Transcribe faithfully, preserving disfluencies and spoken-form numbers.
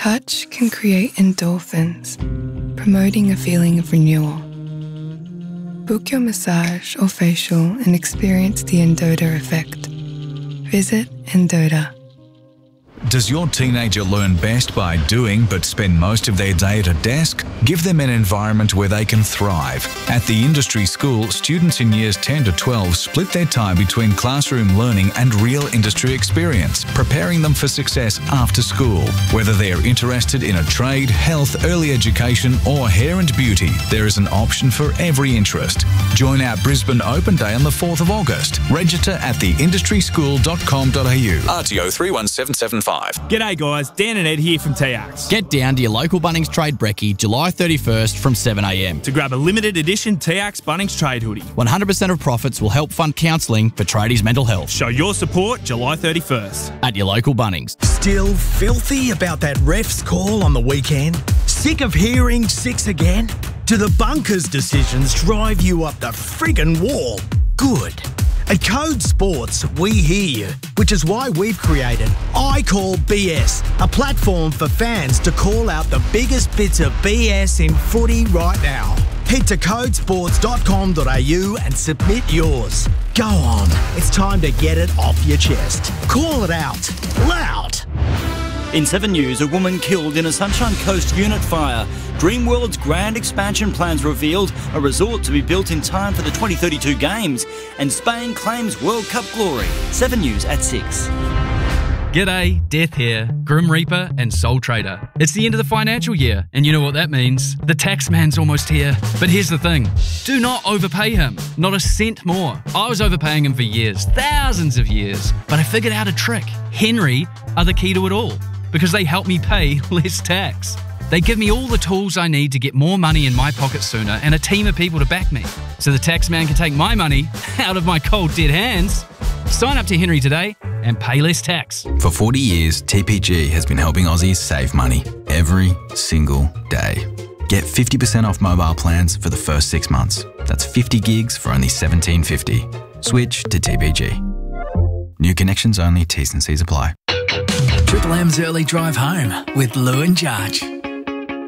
Touch can create endorphins, promoting a feeling of renewal. Book your massage or facial and experience the Endota effect. Visit Endota. Does your teenager learn best by doing but spend most of their day at a desk? Give them an environment where they can thrive. At the Industry School, students in years ten to twelve split their time between classroom learning and real industry experience, preparing them for success after school. Whether they are interested in a trade, health, early education or hair and beauty, there is an option for every interest. Join our Brisbane Open Day on the fourth of August. Register at the industry school dot com dot a u. R T O three one seven seven five. G'day guys, Dan and Ed here from T A X. Get down to your local Bunnings Trade Brekkie July thirty-first from seven a m to grab a limited edition T A X Bunnings Trade hoodie. one hundred percent of profits will help fund counselling for tradies' mental health. Show your support July thirty-first. At your local Bunnings. Still filthy about that ref's call on the weekend? Sick of hearing six again? Do the bunkers decisions drive you up the friggin' wall? Good. At Code Sports, we hear you, which is why we've created I Call B S, a platform for fans to call out the biggest bits of B S in footy right now. Head to code sports dot com dot a u and submit yours. Go on, it's time to get it off your chest. Call it out, loud. In Seven News, a woman killed in a Sunshine Coast unit fire. Dreamworld's grand expansion plans revealed, a resort to be built in time for the twenty thirty-two games, and Spain claims World Cup glory. Seven News at six. G'day, Death here, Grim Reaper and Soul Trader. It's the end of the financial year, and you know what that means. The tax man's almost here. But here's the thing, do not overpay him, not a cent more. I was overpaying him for years, thousands of years, but I figured out a trick. Henry are the key to it all, because they help me pay less tax. They give me all the tools I need to get more money in my pocket sooner and a team of people to back me, so the tax man can take my money out of my cold dead hands. Sign up to Henry today and pay less tax. For forty years, T P G has been helping Aussies save money every single day. Get fifty percent off mobile plans for the first six months. That's fifty gigs for only seventeen fifty. Switch to T P G. New connections only, T's and C's apply. Triple M's Early Drive Home with Lou and Jarge.